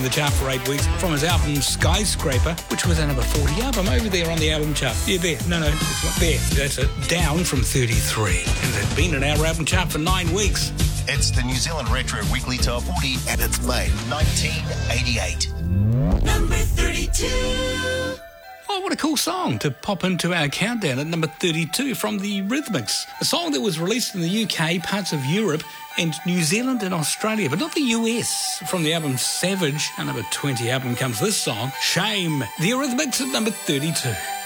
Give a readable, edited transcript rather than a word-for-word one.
the chart for 8 weeks from his album Skyscraper, which was a number 40 album over there on the album chart. Yeah, there. No, it's not there. That's it. Down from 33. And it's been in our album chart for 9 weeks. It's the New Zealand Retro Weekly Top 40, and it's May 1988. Number 32. Oh, what a cool song to pop into our countdown at number 32 from the Rhythmics. A song that was released in the UK, parts of Europe, and New Zealand and Australia, but not the US. From the album Savage, our number 20 album, comes this song, Shame. The Eurythmics at number 32.